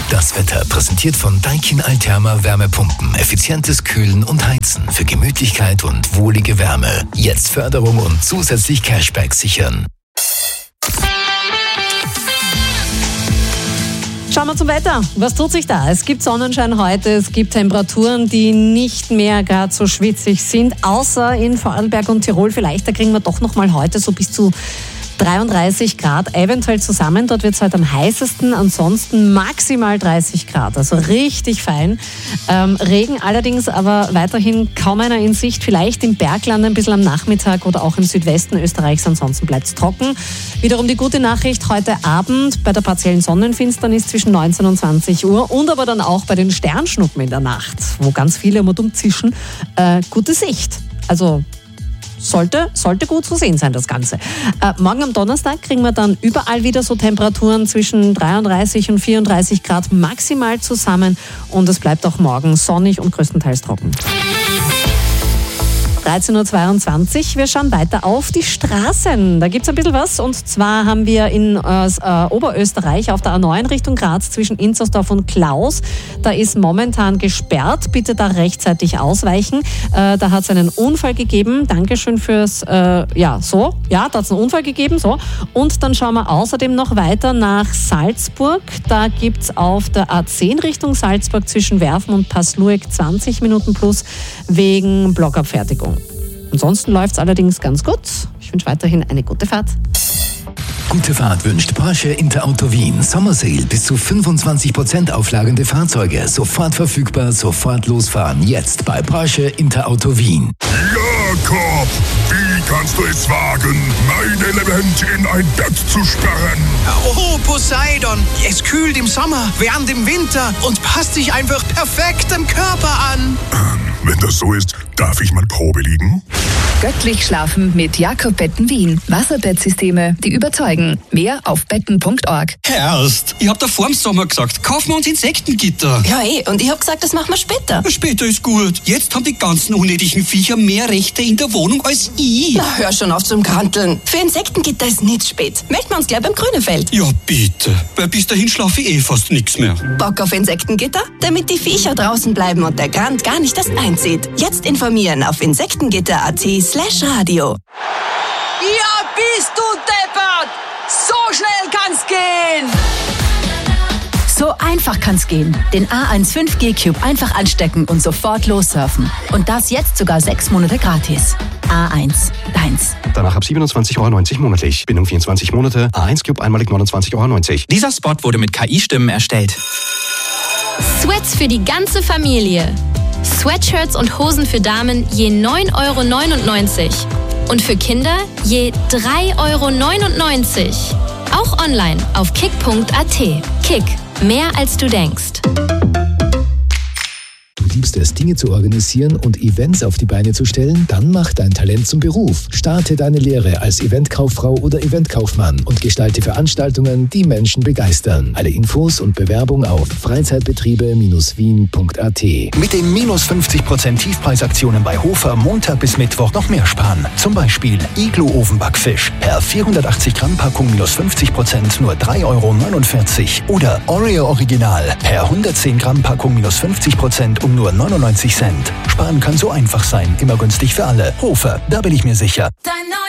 Das Wetter präsentiert von Daikin Alterma Wärmepumpen. Effizientes Kühlen und Heizen für Gemütlichkeit und wohlige Wärme. Jetzt Förderung und zusätzlich Cashback sichern. Schauen wir zum Wetter. Was tut sich da? Es gibt Sonnenschein heute, es gibt Temperaturen, die nicht mehr gerade so schwitzig sind, außer in Vorarlberg und Tirol. Vielleicht, da kriegen wir doch noch mal heute so bis zu 33 Grad, eventuell zusammen. Dort wird es heute am heißesten, ansonsten maximal 30 Grad, also richtig fein. Regen allerdings aber weiterhin kaum einer in Sicht, vielleicht im Bergland ein bisschen am Nachmittag oder auch im Südwesten Österreichs, ansonsten bleibt es trocken. Wiederum die gute Nachricht, heute Abend bei der partiellen Sonnenfinsternis zwischen 19 und 20 Uhr und aber dann auch bei den Sternschnuppen in der Nacht, wo ganz viele immer dumm zischen, gute Sicht. Also sollte gut zu sehen sein, das Ganze. Morgen am Donnerstag kriegen wir dann überall wieder so Temperaturen zwischen 33 und 34 Grad maximal zusammen und es bleibt auch morgen sonnig und größtenteils trocken. 13.22 Uhr. Wir schauen weiter auf die Straßen. Da gibt es ein bisschen was. Und zwar haben wir in Oberösterreich auf der A9 Richtung Graz zwischen Inzersdorf und Klaus. Da ist momentan gesperrt. Bitte da rechtzeitig ausweichen. Da hat es einen Unfall gegeben. Dankeschön fürs, da hat es einen Unfall gegeben. So. Und dann schauen wir außerdem noch weiter nach Salzburg. Da gibt es auf der A10 Richtung Salzburg zwischen Werfen und Passlueck 20 Minuten plus wegen Blockabfertigung. Ansonsten läuft es allerdings ganz gut. Ich wünsche weiterhin eine gute Fahrt. Gute Fahrt wünscht Porsche Interauto Wien. Sommersale bis zu 25% auflagende Fahrzeuge. Sofort verfügbar, sofort losfahren. Jetzt bei Porsche Interauto Wien. Jakob, wie kannst du es wagen, mein Element in ein Bett zu sperren? Oh, Poseidon, es kühlt im Sommer, wärmt im Winter und passt sich einfach perfekt dem Körper an. Wenn das so ist, darf ich mal Probe liegen? Göttlich schlafen mit Jakob Betten Wien. Wasserbettsysteme, die überzeugen. Mehr auf betten.org. Herrst, ich hab da vorm Sommer gesagt, kaufen wir uns Insektengitter. Ja, und ich hab gesagt, das machen wir später. Später ist gut. Jetzt haben die ganzen unnötigen Viecher mehr Rechte in der Wohnung als ich. Na, hör schon auf zum Kranteln. Für Insektengitter ist nicht spät. Melden wir uns gleich beim Grünefeld. Ja, bitte. Weil bis dahin schlafe ich fast nichts mehr. Bock auf Insektengitter? Damit die Viecher draußen bleiben und der Grant gar nicht erst einzieht. Jetzt informieren auf insektengitter.at/radio. Ja, bist du deppert! So schnell kann's gehen! So einfach kann's gehen. Den A1 5G Cube einfach anstecken und sofort lossurfen. Und das jetzt sogar 6 Monate gratis. A1, deins. Danach ab 27,90 € monatlich. Bindung 24 Monate. A1 Cube einmalig 29,90 €. Dieser Spot wurde mit KI-Stimmen erstellt. Sweats für die ganze Familie. Sweatshirts und Hosen für Damen je 9,99 €. Und für Kinder je 3,99 €. Auch online auf kick.at. Kick. Mehr als du denkst. Du liebst es, Dinge zu organisieren und Events auf die Beine zu stellen? Dann mach dein Talent zum Beruf. Starte deine Lehre als Eventkauffrau oder Eventkaufmann und gestalte Veranstaltungen, die Menschen begeistern. Alle Infos und Bewerbung auf freizeitbetriebe-wien.at. Mit den minus 50% Tiefpreisaktionen bei Hofer Montag bis Mittwoch noch mehr sparen. Zum Beispiel Iglo-Ofenbackfisch per 480 Gramm Packung minus 50% nur 3,49 € oder Oreo Original per 110 Gramm Packung minus 50% um nur 99 Cent. Sparen kann so einfach sein, immer günstig für alle. Hofer, da bin ich mir sicher.